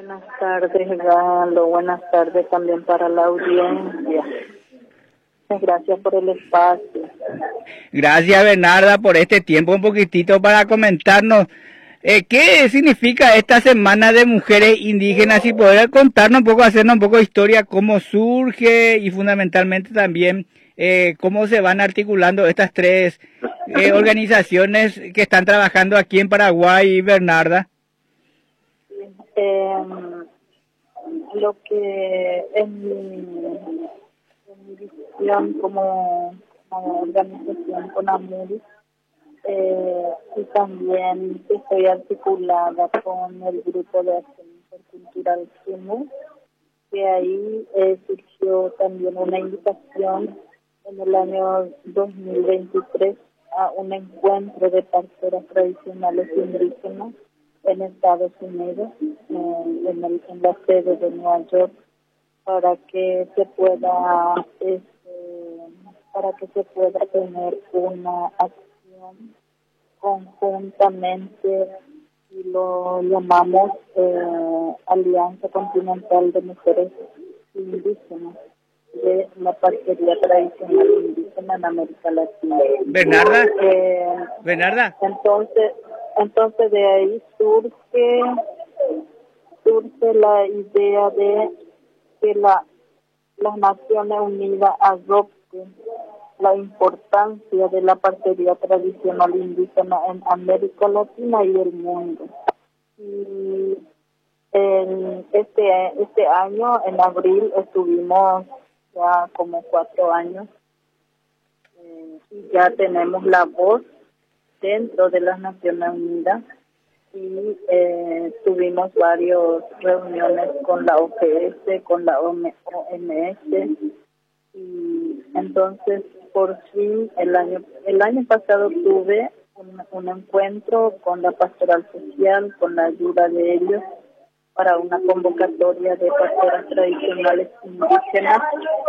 Buenas tardes, Galo. Buenas tardes también para la audiencia. Gracias por el espacio. Gracias, Bernarda, por este tiempo un poquitito para comentarnos qué significa esta Semana de Mujeres Indígenas y poder contarnos un poco, hacernos un poco de historia, cómo surge y fundamentalmente también cómo se van articulando estas tres organizaciones que están trabajando aquí en Paraguay, Bernarda. Lo que en mi visión como organización con AMURI, y también estoy articulada con el Grupo de Acción Intercultural SUMU, que ahí surgió también una invitación en el año 2023 a un encuentro de parceras tradicionales indígenas en Estados Unidos, en la sede de Nueva York, para que se pueda tener una acción conjuntamente, y lo llamamos Alianza Continental de Mujeres Indígenas de la parcería tradicional indígena en América Latina. Bernarda. Entonces de ahí surge la idea de que las Naciones Unidas adopten la importancia de la parcería tradicional indígena en América Latina y el mundo. Y en este año, en abril, estuvimos ya como 4 años y ya tenemos la voz dentro de las Naciones Unidas, y tuvimos varias reuniones con la OPS, con la OMS, y entonces por fin el año pasado tuve un encuentro con la pastoral social, con la ayuda de ellos, para una convocatoria de parceras tradicionales indígenas,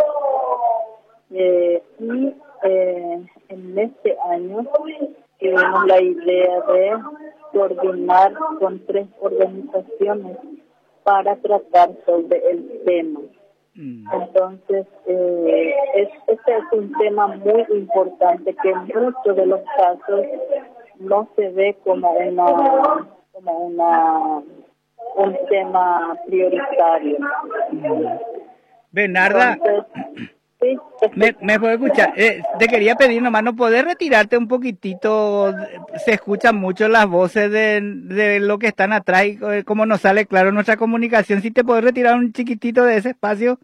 y en este año tuvimos la idea de coordinar con 3 organizaciones para tratar sobre el tema. Entonces, este es un tema muy importante que en muchos de los casos no se ve como un tema prioritario. Bernarda, entonces, sí, ¿me puedo escuchar? Te quería pedir nomás, ¿no podés retirarte un poquitito? Se escuchan mucho las voces de lo que están atrás y como nos sale claro nuestra comunicación. ¿Sí te podés retirar un chiquitito de ese espacio?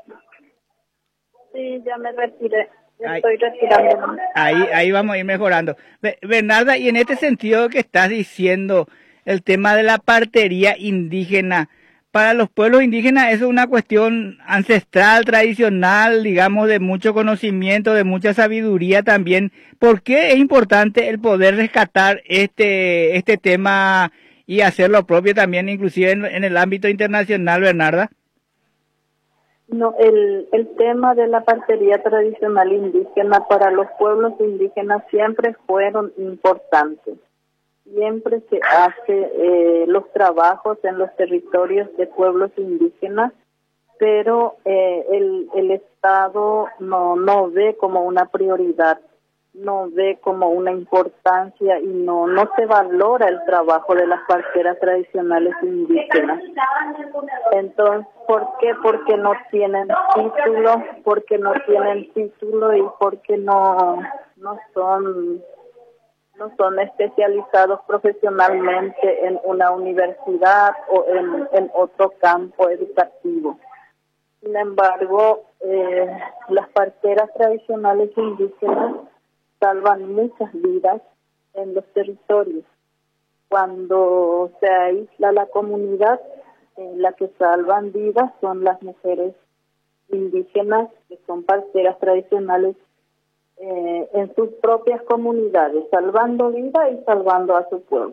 Sí, ya me retiré. Estoy retirando. Ahí vamos a ir mejorando. Bernarda, y en este sentido que estás diciendo, el tema de la partería indígena, para los pueblos indígenas eso es una cuestión ancestral, tradicional, digamos, de mucho conocimiento, de mucha sabiduría también. ¿Por qué es importante el poder rescatar este tema y hacerlo propio también, inclusive en el ámbito internacional, Bernarda? No, el tema de la partería tradicional indígena para los pueblos indígenas siempre fueron importantes. Siempre se hace los trabajos en los territorios de pueblos indígenas, pero el Estado no ve como una prioridad, no ve como una importancia, y no se valora el trabajo de las parceras tradicionales indígenas. Entonces, ¿por qué? Porque no tienen título, y porque no son especializados profesionalmente en una universidad o en otro campo educativo. Sin embargo, las parceras tradicionales indígenas salvan muchas vidas en los territorios. Cuando se aísla la comunidad, la que salvan vidas son las mujeres indígenas, que son parceras tradicionales en sus propias comunidades, salvando vida y salvando a su pueblo.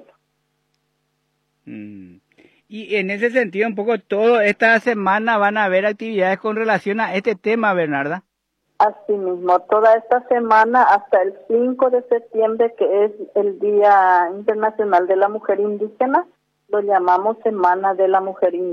Y en ese sentido, un poco toda esta semana van a haber actividades con relación a este tema, Bernarda. Asimismo, toda esta semana hasta el 5 de septiembre, que es el Día Internacional de la Mujer Indígena, lo llamamos Semana de la Mujer Indígena.